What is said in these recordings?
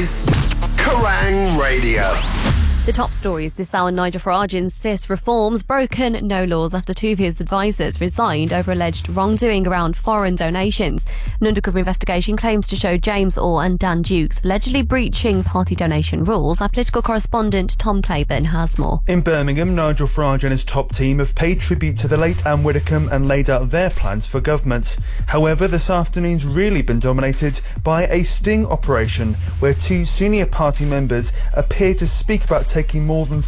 is Kerrang Radio. The top stories this hour: Nigel Farage insists reforms broken no laws after two of his advisors resigned over alleged wrongdoing around foreign donations. An undercover investigation claims to show James Orr and Dan Dukes allegedly breaching party donation rules. Our political correspondent Tom Claiborne has more. In Birmingham, Nigel Farage and his top team have paid tribute to the late Anne Widdecombe and laid out their plans for government. However, this afternoon's really been dominated by a sting operation where two senior party members appear to speak about taking more than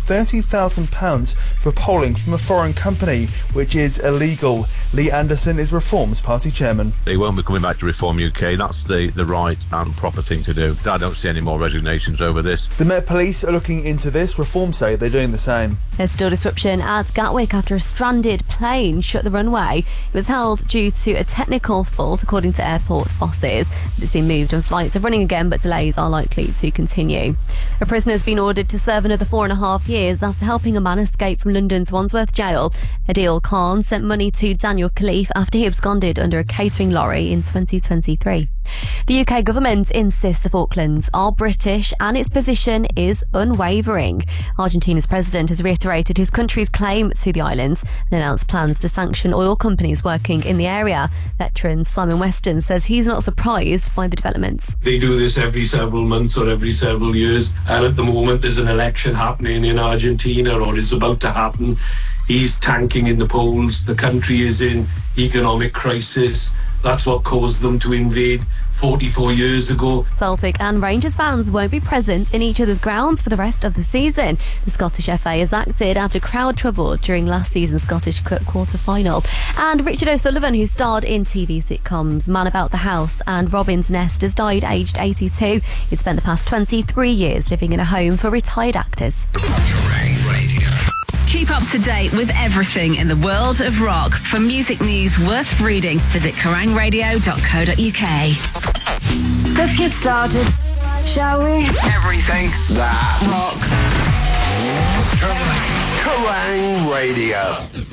£30,000 for polling from a foreign company, which is illegal. Lee Anderson is Reform's party chairman. They won't be coming back to Reform UK. That's the right and proper thing to do. I don't see any more resignations over this. The Met Police are looking into this. Reform say they're doing the same. There's still disruption at Gatwick after a stranded plane shut the runway. It was held due to a technical fault, according to airport bosses. It's been moved and flights are running again, but delays are likely to continue. A prisoner has been ordered to serve another 4.5 years after helping a man escape from London's Wandsworth jail. Adil Khan sent money to Daniel Khalif after he absconded under a catering lorry in 2023. The UK government insists the Falklands are British and its position is unwavering. Argentina's president has reiterated his country's claim to the islands and announced plans to sanction oil companies working in the area. Veteran Simon Weston says he's not surprised by the developments. They do this every several months or every several years, and at the moment there's an election happening in Argentina, or is about to happen. He's tanking in the polls. The country is in economic crisis. That's what caused them to invade 44 years ago. Celtic and Rangers fans won't be present in each other's grounds for the rest of the season. The Scottish FA has acted after crowd trouble during last season's Scottish Cup quarter-final. And Richard O'Sullivan, who starred in TV sitcoms Man About the House and Robin's Nest, has died aged 82. He'd spent the past 23 years living in a home for retired actors. Kerrang Radio. Keep up to date with everything in the world of rock. For music news worth reading, visit kerrangradio.co.uk. Let's get started, shall we? Everything that Rocks. Kerrang Radio.